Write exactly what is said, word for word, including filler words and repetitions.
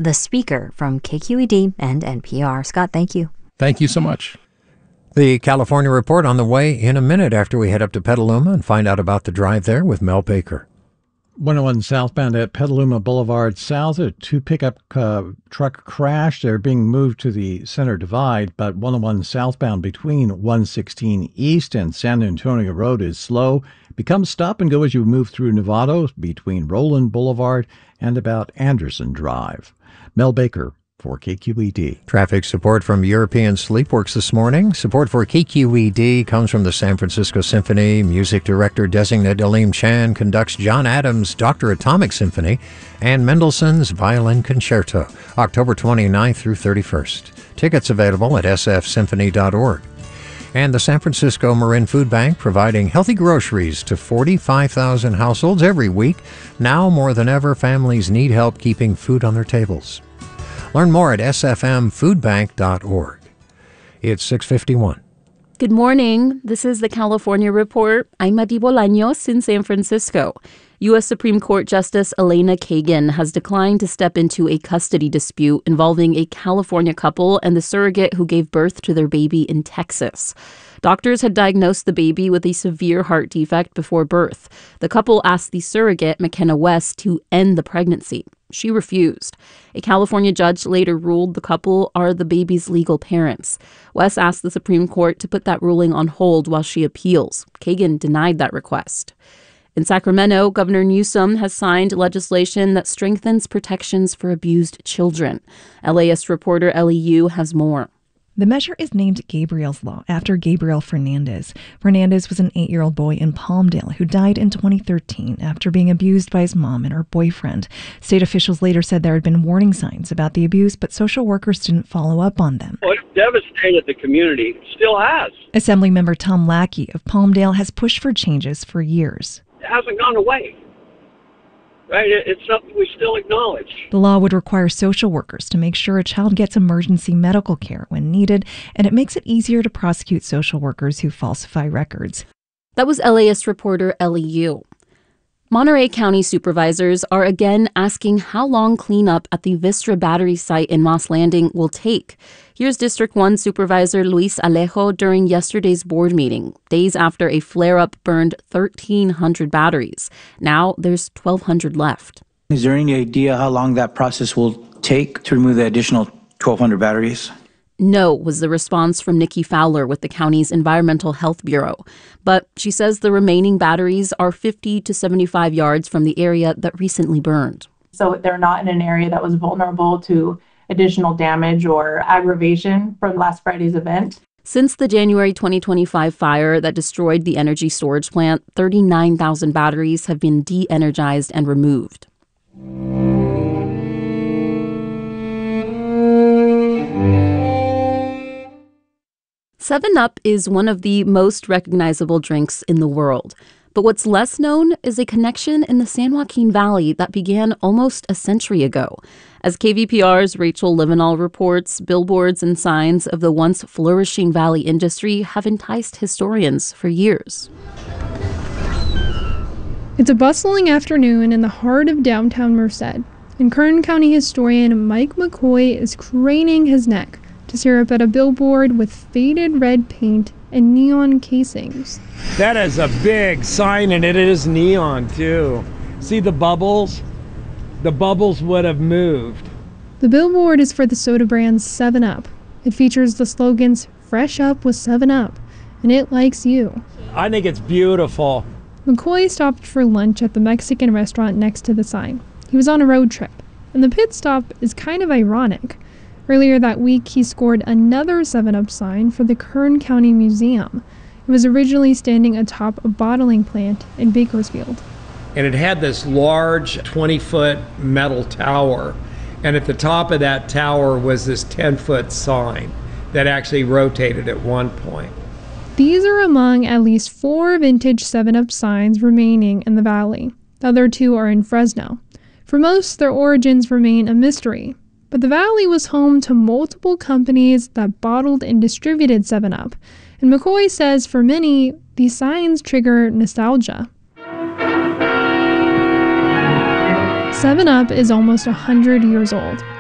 the speaker from K Q E D and N P R. Scott, thank you. Thank you so much. The California Report on the way in a minute after we head up to Petaluma and find out about the drive there with Mel Baker. one oh one southbound at Petaluma Boulevard South, a two pickup uh, truck crashed. They're being moved to the center divide, but one oh one southbound between one sixteen East and San Antonio Road is slow. Become stop and go as you move through Novato between Roland Boulevard and about Anderson Drive. Mel Baker for K Q E D. Traffic support from European Sleepworks this morning. Support for K Q E D comes from the San Francisco Symphony. Music director designate Aleem Chan conducts John Adams' Doctor Atomic Symphony and Mendelssohn's Violin Concerto, October twenty-ninth through thirty-first. Tickets available at s f symphony dot org. And the San Francisco Marin Food Bank providing healthy groceries to forty-five thousand households every week. Now more than ever, families need help keeping food on their tables. Learn more at s f m food bank dot org. It's six fifty-one. Good morning. This is the California Report. I'm Madi Bolaños in San Francisco. U S Supreme Court Justice Elena Kagan has declined to step into a custody dispute involving a California couple and the surrogate who gave birth to their baby in Texas. Doctors had diagnosed the baby with a severe heart defect before birth. The couple asked the surrogate, McKenna West, to end the pregnancy. She refused. A California judge later ruled the couple are the baby's legal parents. West asked the Supreme Court to put that ruling on hold while she appeals. Kagan denied that request. In Sacramento, Governor Newsom has signed legislation that strengthens protections for abused children. L A S reporter Ellie Yu has more. The measure is named Gabriel's Law after Gabriel Fernandez. Fernandez was an eight-year-old boy in Palmdale who died in twenty thirteen after being abused by his mom and her boyfriend. State officials later said there had been warning signs about the abuse, but social workers didn't follow up on them. Well, it devastated the community. Still has. Assemblymember Tom Lackey of Palmdale has pushed for changes for years. It hasn't gone away. Right? It's something we still acknowledge. The law would require social workers to make sure a child gets emergency medical care when needed, and it makes it easier to prosecute social workers who falsify records. That was L A S reporter Ellie Yu. Monterey County supervisors are again asking how long cleanup at the Vistra battery site in Moss Landing will take. Here's District one Supervisor Luis Alejo during yesterday's board meeting, days after a flare-up burned thirteen hundred batteries. Now there's twelve hundred left. Is there any idea how long that process will take to remove the additional twelve hundred batteries? No, was the response from Nikki Fowler with the county's Environmental Health Bureau. But she says the remaining batteries are fifty to seventy-five yards from the area that recently burned. So they're not in an area that was vulnerable to additional damage or aggravation from last Friday's event. Since the January twenty twenty-five fire that destroyed the energy storage plant, thirty-nine thousand batteries have been de-energized and removed. seven up is one of the most recognizable drinks in the world. But what's less known is a connection in the San Joaquin Valley that began almost a century ago. As K V P R's Rachel Livenall reports, billboards and signs of the once flourishing valley industry have enticed historians for years. It's a bustling afternoon in the heart of downtown Merced, and Kern County historian Mike McCoy is craning his neck to stare up at a billboard with faded red paint and neon casings. That is a big sign, and it is neon too. See the bubbles? The bubbles would have moved. The billboard is for the soda brand seven up. It features the slogans, "Fresh up with seven up," and "It likes you." I think it's beautiful. McCoy stopped for lunch at the Mexican restaurant next to the sign. He was on a road trip, and the pit stop is kind of ironic. Earlier that week, he scored another seven up sign for the Kern County Museum. It was originally standing atop a bottling plant in Bakersfield. And it had this large twenty-foot metal tower. And at the top of that tower was this ten-foot sign that actually rotated at one point. These are among at least four vintage seven up signs remaining in the valley. The other two are in Fresno. For most, their origins remain a mystery. But the valley was home to multiple companies that bottled and distributed seven up. And McCoy says for many, these signs trigger nostalgia. seven up is almost one hundred years old.